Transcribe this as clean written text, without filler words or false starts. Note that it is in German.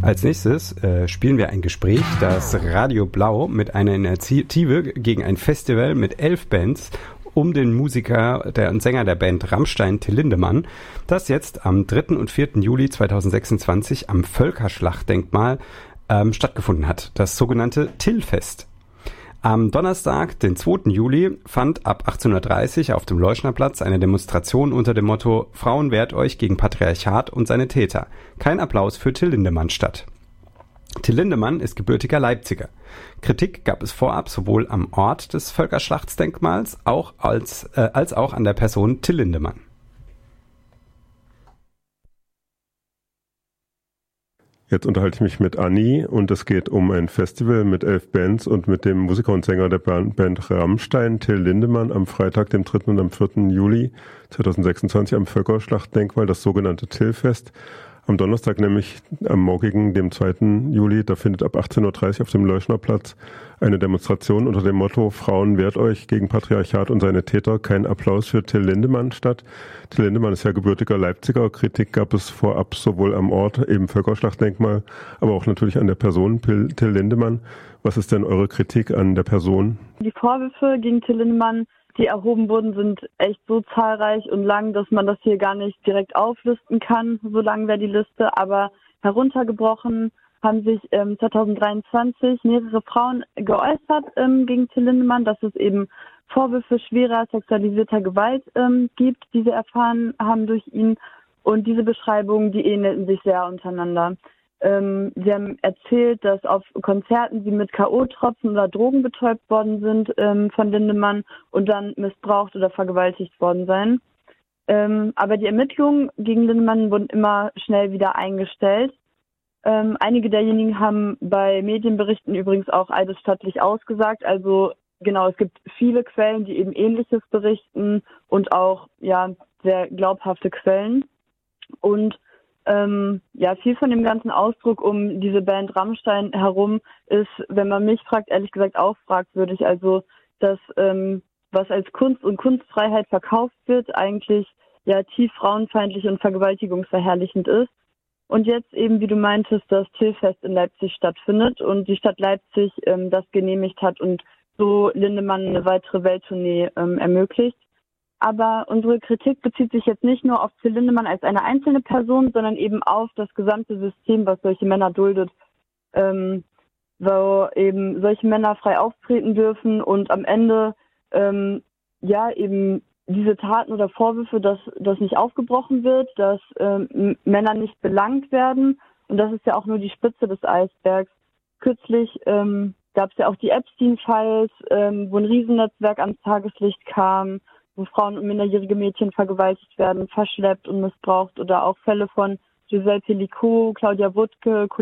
Als nächstes spielen wir ein Gespräch, das Radio Blau mit einer Initiative gegen ein Festival mit 11 Bands um den Musiker und Sänger der Band Rammstein, Till Lindemann, das jetzt am 3. und 4. Juli 2026 am Völkerschlachtdenkmal stattgefunden hat, das sogenannte Till-Fest. Am Donnerstag, den 2. Juli, fand ab 18:30 Uhr auf dem Leuschnerplatz eine Demonstration unter dem Motto »Frauen wehrt euch gegen Patriarchat und seine Täter. Kein Applaus für Till Lindemann« statt. Till Lindemann ist gebürtiger Leipziger. Kritik gab es vorab sowohl am Ort des Völkerschlachtsdenkmals als auch an der Person Till Lindemann. Jetzt unterhalte ich mich mit Anni und es geht um ein Festival mit 11 Bands und mit dem Musiker und Sänger der Band Rammstein, Till Lindemann, am Freitag, dem 3. und am 4. Juli 2026 am Völkerschlachtdenkmal, das sogenannte Till-Fest. Am Donnerstag, nämlich am morgigen, dem 2. Juli, da findet ab 18:30 Uhr auf dem Leuschnerplatz eine Demonstration unter dem Motto »Frauen wehrt euch gegen Patriarchat und seine Täter. Kein Applaus für Till Lindemann« statt. Till Lindemann ist ja gebürtiger Leipziger. Kritik gab es vorab sowohl am Ort, eben Völkerschlachtdenkmal, aber auch natürlich an der Person Till Lindemann. Was ist denn eure Kritik an der Person? Die Vorwürfe gegen Till Lindemann, die erhoben wurden, sind echt so zahlreich und lang, dass man das hier gar nicht direkt auflisten kann. So lang wäre die Liste. Aber heruntergebrochen haben sich 2023 mehrere Frauen geäußert gegen Till Lindemann, dass es eben Vorwürfe schwerer sexualisierter Gewalt gibt, die sie erfahren haben durch ihn. Und diese Beschreibungen, die ähneln sich sehr untereinander. Sie haben erzählt, dass auf Konzerten sie mit K.O.-Tropfen oder Drogen betäubt worden sind von Lindemann und dann missbraucht oder vergewaltigt worden seien. Aber die Ermittlungen gegen Lindemann wurden immer schnell wieder eingestellt. Einige derjenigen haben bei Medienberichten übrigens auch eidesstattlich ausgesagt. Also genau, es gibt viele Quellen, die eben Ähnliches berichten und auch sehr glaubhafte Quellen. Und viel von dem ganzen Ausdruck um diese Band Rammstein herum ist, wenn man mich fragt, ehrlich gesagt auch fragwürdig. Also, dass was als Kunst und Kunstfreiheit verkauft wird, eigentlich tief frauenfeindlich und vergewaltigungsverherrlichend ist. Und jetzt eben, wie du meintest, das Till-Fest in Leipzig stattfindet und die Stadt Leipzig das genehmigt hat und so Lindemann eine weitere Welttournee ermöglicht. Aber unsere Kritik bezieht sich jetzt nicht nur auf Till Lindemann als eine einzelne Person, sondern eben auf das gesamte System, was solche Männer duldet, wo eben solche Männer frei auftreten dürfen und am Ende eben diese Taten oder Vorwürfe, dass das nicht aufgebrochen wird, dass Männer nicht belangt werden. Und das ist ja auch nur die Spitze des Eisbergs. Kürzlich gab es ja auch die Epstein-Files, wo ein Riesennetzwerk ans Tageslicht kam, wo Frauen und minderjährige Mädchen vergewaltigt werden, verschleppt und missbraucht oder auch Fälle von Giselle Pellicot, Claudia Wuttke,